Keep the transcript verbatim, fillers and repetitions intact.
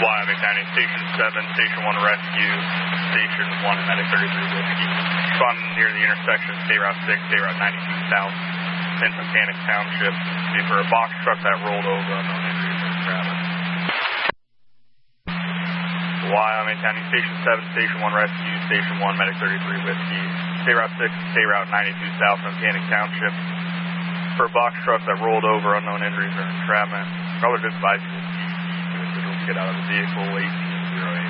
Wyoming County, Station seven, Station one Rescue, Station one Medic thirty-three Whiskey. Responding near the intersection, State Route six, State Route ninety-two South, in Mechanic Township. Be for a box truck that rolled over, unknown injuries or traffic. Wyoming County, Station seven, Station one Rescue, Station one Medic thirty-three Whiskey. State Route six, State Route ninety-two South, Mechanic Township. For a box truck that rolled over, unknown injuries or entrapment. Probably just advise you to get out of the vehicle, eighteen oh eight.